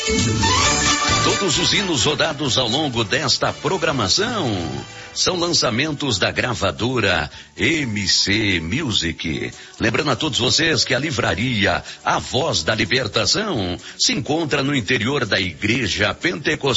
Todos os hinos rodados ao longo desta programação são lançamentos da gravadora MC Music. Lembrando a todos vocês que a livraria A Voz da Libertação se encontra no interior da Igreja Pentecostal